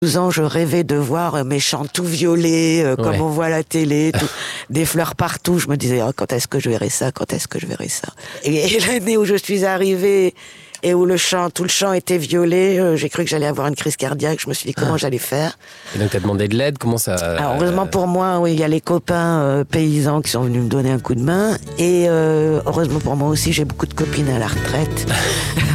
12 ans, je rêvais de voir mes champs tout violets, comme on voit à la télé, des fleurs partout. Je me disais, quand est-ce que je verrai ça? Quand est-ce que je verrai ça? Et l'année où je suis arrivée et où tout le champ était violet, j'ai cru que j'allais avoir une crise cardiaque. Je me suis dit comment j'allais faire. Et donc, t'as demandé de l'aide? Comment ça... Alors, heureusement pour moi, oui, il y a les copains paysans qui sont venus me donner un coup de main. Et heureusement pour moi aussi, j'ai beaucoup de copines à la retraite.